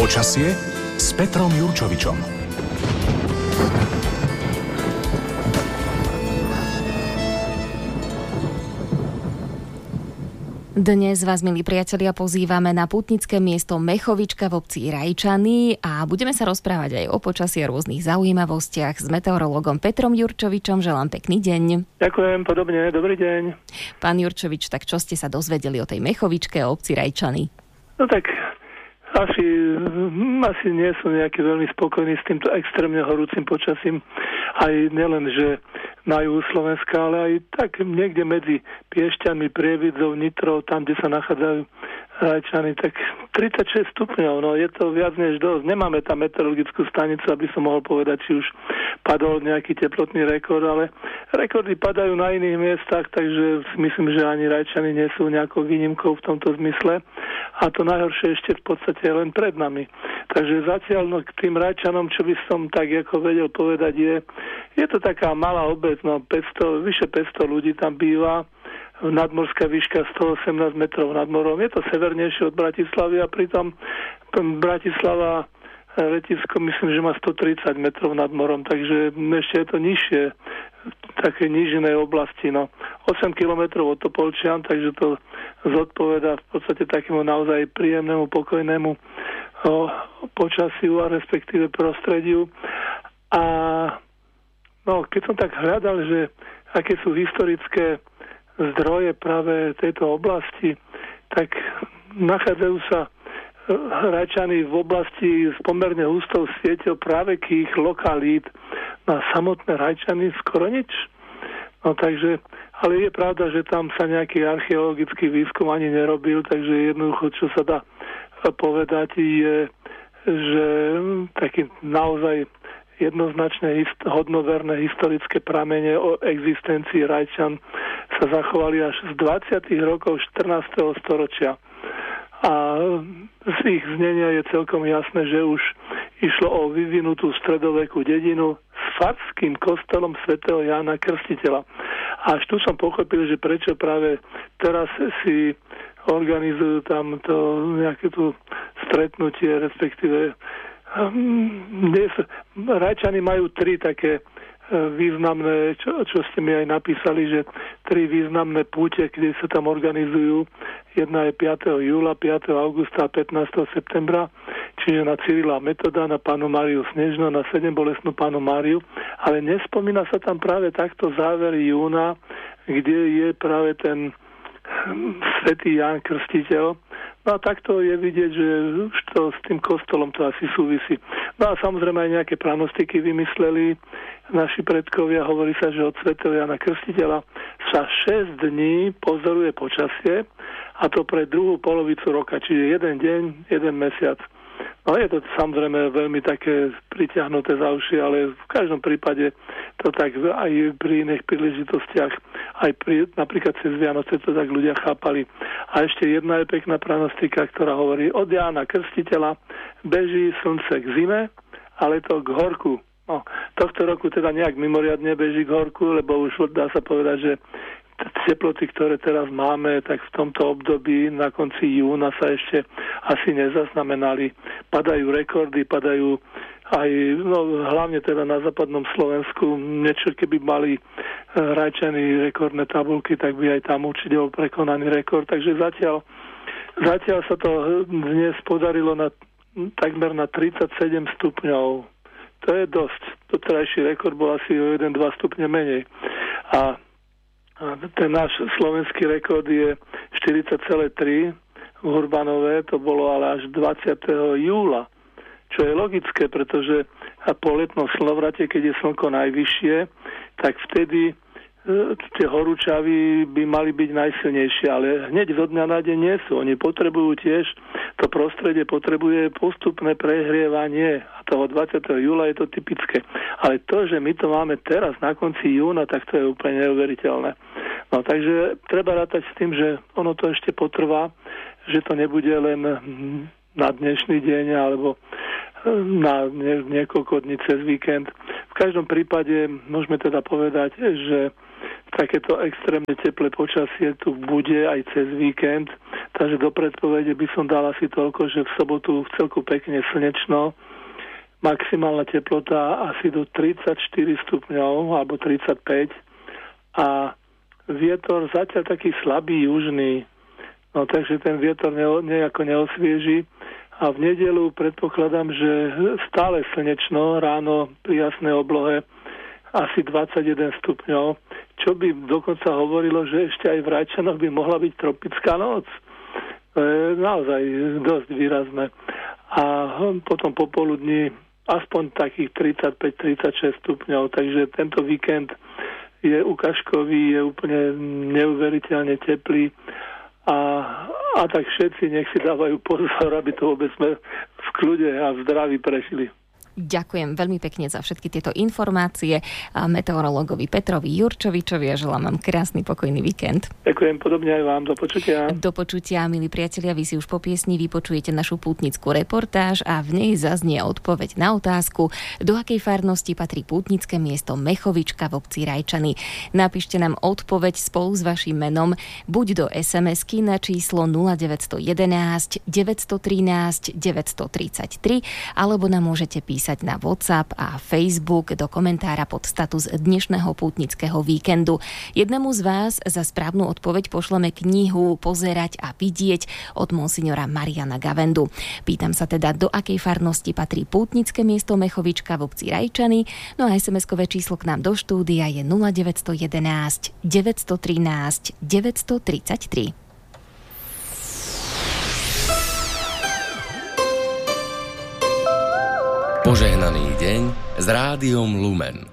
Počasie s Petrom Jurčovičom. Dnes vás, milí priatelia, pozývame na pútnické miesto Mechovička v obci Rajčany a budeme sa rozprávať aj o počasí a rôznych zaujímavostiach s meteorologom Petrom Jurčovičom. Želám pekný deň. Ďakujem, podobne, dobrý deň. Pán Jurčovič, tak čo ste sa dozvedeli o tej Mechovičke a obci Rajčany? No tak asi nie sú nejaký veľmi spokojní s týmto extrémne horúcim počasím. Aj nielen, že na juhu Slovenska, ale aj tak niekde medzi Piešťanmi, Prievidzou, Nitrou, tam, kde sa nachádzajú Rajčany, tak 36 stupňov, no je to viac než dosť. Nemáme tam meteorologickú stanicu, aby som mohol povedať, či už padol nejaký teplotný rekord, ale rekordy padajú na iných miestach, takže myslím, že ani Rajčany nie sú nejakou výnimkou v tomto zmysle. A to najhoršie ešte v podstate len pred nami. Takže zatiaľ k tým Rajčanom, čo by som tak ako vedel povedať, je to taká malá obec, no vyše 500 ľudí tam býva, nadmorská výška 118 metrov nad morom. Je to severnejšie od Bratislavy a pritom Bratislava letisko myslím, že má 130 metrov nad morom, takže ešte je to nižšie v takej nížinej oblasti. No. 8 kilometrov od Topolčian, takže to zodpovedá v podstate takému naozaj príjemnému, pokojnému počasiu a respektíve prostrediu. A no, keď som tak hľadal, že aké sú historické zdroje práve tejto oblasti, tak nachádzajú sa Rajčany v oblasti s pomerne hustou sieťou právekých lokalít. Na samotné Rajčany skoro nič. No takže, ale je pravda, že tam sa nejaký archeologický výskum ani nerobil, takže jednoducho, čo sa dá povedať, je, že taký naozaj jednoznačne hodnoverné historické pramene o existencii Rajčan sa zachovali až z 20. rokov 14. storočia. A z ich znenia je celkom jasné, že už išlo o vyvinutú stredovekú dedinu s farským kostolom svätého Jána Krstiteľa. A až tu som pochopil, že prečo práve teraz si organizujú tam to nejaké tu stretnutie, respektíve Rajčany majú tri také významné, čo ste mi aj napísali, že tri významné púte, kde sa tam organizujú. Jedna je 5. júla, 5. augusta a 15. septembra, čiže na Cyrila Metoda, na Pannu Máriu Snežnú, na Sedembolestnú Pannu Máriu, ale nespomína sa tam práve takto záver júna, kde je práve ten svätý Ján Krstiteľ. No a takto je vidieť, že už to s tým kostolom to asi súvisí. No a samozrejme aj nejaké pranostiky vymysleli naši predkovia. Hovorí sa, že od svätého Jana Krstiteľa sa 6 dní pozoruje počasie, a to pre druhú polovicu roka, čiže jeden deň, jeden mesiac. No je to samozrejme veľmi také pritiahnuté za uši, ale v každom prípade to tak aj pri iných príležitostiach, aj napríklad cez Vianoce to tak ľudia chápali. A ešte jedna je pekná pranostika, ktorá hovorí, od Jána Krstiteľa beží slnce k zime, ale to k horku. No, tohto roku teda nejak mimoriadne beží k horku, lebo už dá sa povedať, že teploty, ktoré teraz máme, tak v tomto období na konci júna sa ešte asi nezaznamenali. Padajú rekordy, padajú aj, no hlavne teda na západnom Slovensku. Niečo, keby mali Rajčany rekordné tabulky, tak by aj tam určite bol prekonaný rekord. Takže zatiaľ sa to dnes podarilo takmer na 37 stupňov. To je dosť. Doterajší rekord bol asi o 1-2 stupne menej. A ten náš slovenský rekord je 40,3 v Hurbanové, to bolo ale až 20. júla, čo je logické, pretože po letnom slnovrate, keď je slnko najvyššie, tak vtedy tie horúčavy by mali byť najsilnejšie, ale hneď zo dňa na deň nie sú. Oni potrebujú tiež, to prostredie potrebuje postupné prehrievanie a toho 20. júla je to typické. Ale to, že my to máme teraz na konci júna, tak to je úplne neuveriteľné. No takže treba rátať s tým, že ono to ešte potrvá, že to nebude len na dnešný deň alebo na niekoľko dní cez víkend. V každom prípade môžeme teda povedať, že takéto extrémne teplé počasie tu bude aj cez víkend, takže do predpovede by som dal asi toľko, že v sobotu v celku pekne slnečno, maximálna teplota asi do 34 stupňov alebo 35 a vietor zatiaľ taký slabý južný, no takže ten vietor nejako neosvieži a v nedeľu predpokladám, že stále slnečno, ráno pri jasnej oblohe asi 21 stupňov, čo by dokonca hovorilo, že ešte aj v Rajčanoch by mohla byť tropická noc. To je naozaj dosť výrazné. A potom popoludní aspoň takých 35-36 stupňov, takže tento víkend je ukážkový, je úplne neuveriteľne teplý a tak všetci nech si dávajú pozor, aby to vôbec sme v kľude a v zdraví prežili. Ďakujem veľmi pekne za všetky tieto informácie meteorológovi Petrovi Jurčovičovi a želám vám krásny pokojný víkend. Ďakujem podobne aj vám, do počutia. Do počutia, milí priatelia, vy si už po piesni vypočujete našu pútnickú reportáž a v nej zaznie odpoveď na otázku, do akej farnosti patrí pútnické miesto Mechovička v obci Rajčany. Napíšte nám odpoveď spolu s vašim menom buď do SMS-ky na číslo 0911 913 933 alebo nám môžete písať na WhatsApp a Facebook do komentára pod status dnešného pútnického víkendu. Jednému z vás za správnu odpoveď pošleme knihu Pozerať a vidieť od monsignora Mariana Gavendu. Pýtam sa teda, do akej farnosti patrí pútnické miesto Mechovička v obci Rajčany, no a SMS-kové číslo k nám do štúdia je 0911 913 933. Požehnaný deň s Rádiom Lumen.